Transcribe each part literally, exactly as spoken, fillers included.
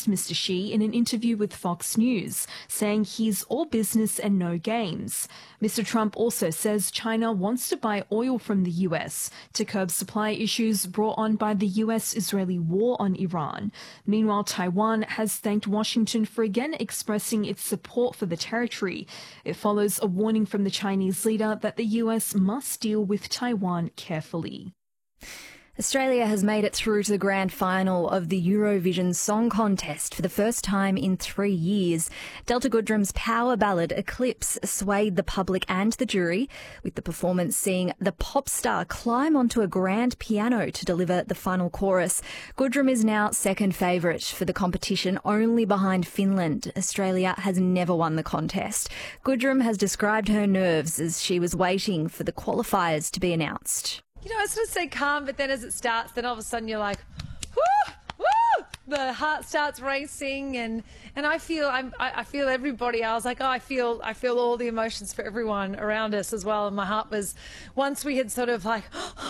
Mister Xi in an interview with Fox News, saying he's all business and no games. Mister Trump also says China wants to buy oil from the U S to curb supply issues brought on by the U S-Israeli war on Iran. Meanwhile, Taiwan has thanked Washington for again expressing its support for the territory. It follows a warning from the Chinese leader that the U S must deal with Taiwan carefully. Australia has made it through to the grand final of the Eurovision Song Contest for the first time in three years. Delta Goodrem's power ballad Eclipse swayed the public and the jury, with the performance seeing the pop star climb onto a grand piano to deliver the final chorus. Goodrem is now second favourite for the competition, only behind Finland. Australia has never won the contest. Goodrem has described her nerves as she was waiting for the qualifiers to be announced. You know, I sort of say calm, but then as it starts, then all of a sudden you're like, whoo, woo! The heart starts racing, and, and I feel I'm I, I feel everybody. I was like, oh, I feel I feel all the emotions for everyone around us as well. And my heart was, once we had sort of like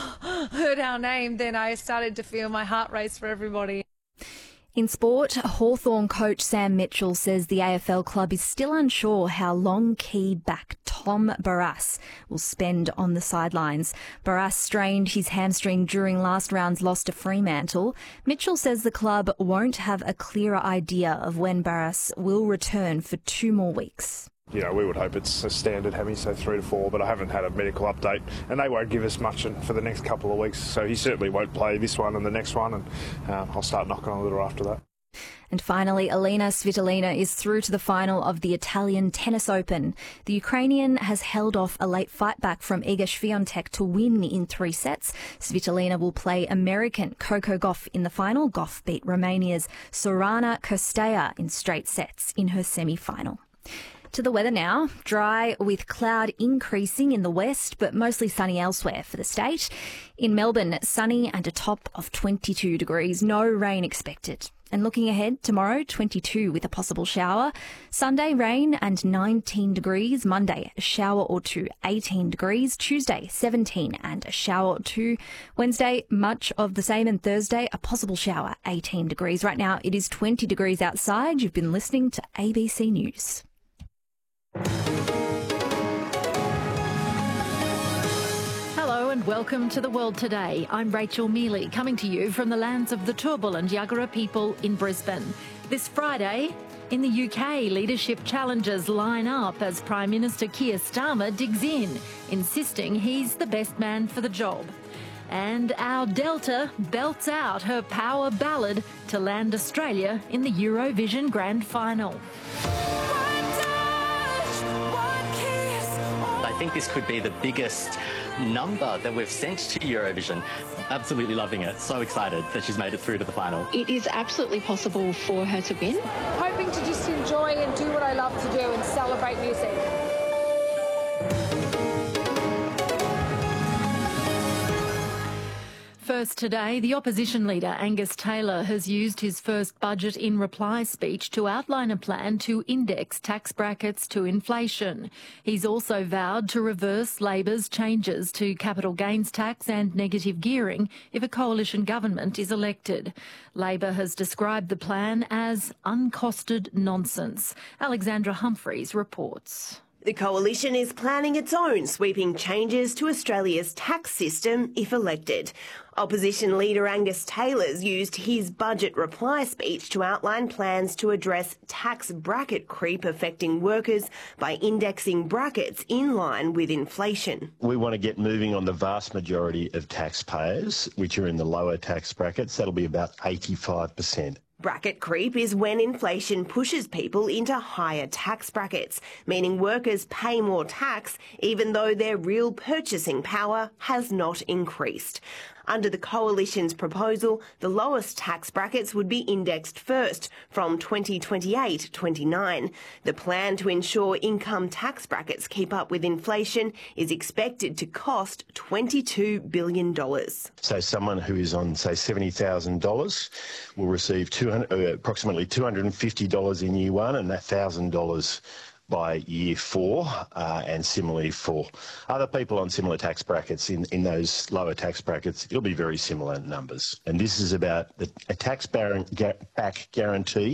heard our name, then I started to feel my heart race for everybody. In sport, Hawthorn coach Sam Mitchell says the A F L club is still unsure how long key back Tom Barrass will spend on the sidelines. Barrass strained his hamstring during last round's loss to Fremantle. Mitchell says the club won't have a clearer idea of when Barrass will return for two more weeks. You know, we would hope it's a standard hammy, so three to four, but I haven't had a medical update, and they won't give us much for the next couple of weeks, so he certainly won't play this one and the next one, and uh, I'll start knocking on a little after that. And finally, Elena Svitolina is through to the final of the Italian Tennis Open. The Ukrainian has held off a late fight back from Iga Swiatek to win in three sets. Svitolina will play American Coco Gauff in the final. Gauff beat Romania's Sorana Cirstea in straight sets in her semi-final. To the weather now. Dry with cloud increasing in the west, but mostly sunny elsewhere for the state. In Melbourne, sunny and a top of twenty-two degrees. No rain expected. And looking ahead, tomorrow, twenty-two with a possible shower. Sunday, rain and nineteen degrees. Monday, a shower or two, eighteen degrees. Tuesday, seventeen and a shower or two. Wednesday, much of the same. And Thursday, a possible shower, eighteen degrees. Right now, it is twenty degrees outside. You've been listening to A B C News. Hello and welcome to The World Today. I'm Rachel Mealy, coming to you from the lands of the Turrbal and Yagara people in Brisbane. This Friday, in the U K, leadership challenges line up as Prime Minister Keir Starmer digs in, insisting he's the best man for the job. And our Delta belts out her power ballad to land Australia in the Eurovision Grand Final. I think this could be the biggest number that we've sent to Eurovision. Absolutely loving it. So excited that she's made it through to the final. It is absolutely possible for her to win. Hoping to just enjoy and do what I love to do and celebrate music. First today, the opposition leader Angus Taylor has used his first budget in reply speech to outline a plan to index tax brackets to inflation. He's also vowed to reverse Labor's changes to capital gains tax and negative gearing if a coalition government is elected. Labor has described the plan as uncosted nonsense. Alexandra Humphreys reports. The coalition is planning its own sweeping changes to Australia's tax system if elected. Opposition leader Angus Taylor's used his budget reply speech to outline plans to address tax bracket creep affecting workers by indexing brackets in line with inflation. We want to get moving on the vast majority of taxpayers, which are in the lower tax brackets. That'll be about eighty-five percent. Bracket creep is when inflation pushes people into higher tax brackets, meaning workers pay more tax even though their real purchasing power has not increased. Under the coalition's proposal, the lowest tax brackets would be indexed first from twenty twenty-eight twenty-nine. The plan to ensure income tax brackets keep up with inflation is expected to cost twenty-two billion dollars. So someone who is on, say, seventy thousand dollars will receive two hundred, uh, approximately two hundred fifty dollars in year one and one thousand dollars by year four, uh, and similarly for other people on similar tax brackets in, in those lower tax brackets, it'll be very similar numbers. And this is about the, a tax back guarantee